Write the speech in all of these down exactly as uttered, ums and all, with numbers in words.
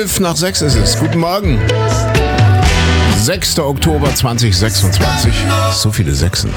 Elf nach sechs ist es. Guten Morgen. sechster Oktober zweitausendsechsundzwanzig. So viele Sechsen.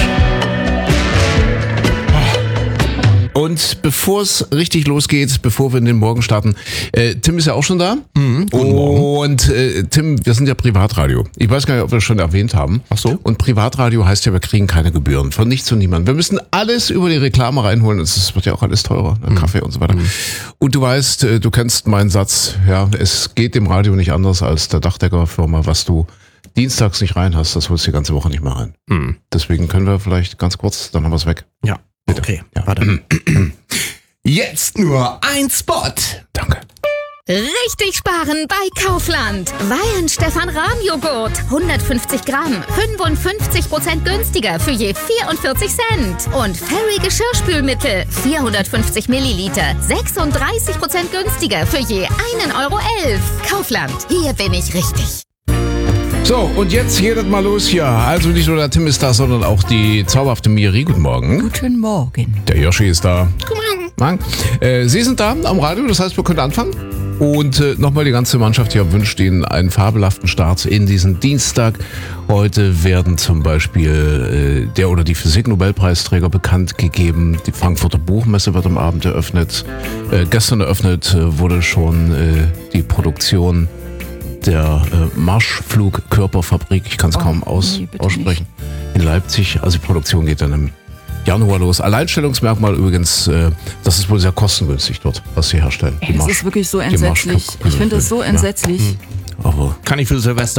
Und bevor es richtig losgeht, bevor wir in den Morgen starten, äh, Tim ist ja auch schon da. Mhm, guten Morgen. Und äh, Tim, wir sind ja Privatradio. Ich weiß gar nicht, ob wir es schon erwähnt haben. Ach so. Und Privatradio heißt ja, wir kriegen keine Gebühren. Von nichts und niemandem. Wir müssen alles über die Reklame reinholen. Es wird ja auch alles teurer. Ne? Kaffee und so weiter. Mhm. Und du weißt, äh, du kennst meinen Satz. Ja, es geht dem Radio nicht anders als der Dachdeckerfirma, was du dienstags nicht rein hast. Das holst du die ganze Woche nicht mehr rein. Mhm. Deswegen können wir vielleicht ganz kurz, dann haben wir es weg. Ja. Bitte. Okay, ja. Warte. Jetzt nur ein Spot. Danke. Richtig sparen bei Kaufland. Weihenstephan Rahmjoghurt. hundertfünfzig Gramm. fünfundfünfzig Prozent günstiger für je vierundvierzig Cent. Und Fairy Geschirrspülmittel. vierhundertfünfzig Milliliter. sechsunddreißig Prozent günstiger für je einen Euro elf. Kaufland. Hier bin ich richtig. So, und jetzt geht es mal los hier. Also nicht nur der Tim ist da, sondern auch die zauberhafte Miri. Guten Morgen. Guten Morgen. Der Yoshi ist da. Guten Morgen. Äh, Sie sind da am Radio, das heißt, wir können anfangen. Und äh, nochmal die ganze Mannschaft hier wünscht Ihnen einen fabelhaften Start in diesen Dienstag. Heute werden zum Beispiel äh, der oder die Physik-Nobelpreisträger bekannt gegeben. Die Frankfurter Buchmesse wird am Abend eröffnet. Äh, gestern eröffnet äh, wurde schon äh, die Produktion der äh, Marschflugkörperfabrik, ich kann es oh, kaum aus, nee, aussprechen, nicht. In Leipzig. Also die Produktion geht dann im Januar los. Alleinstellungsmerkmal übrigens, äh, das ist wohl sehr kostengünstig dort, was sie herstellen. Ey, das Marsch, ist wirklich so entsetzlich. Ich finde es so entsetzlich. Ja. Aber kann ich für Silvester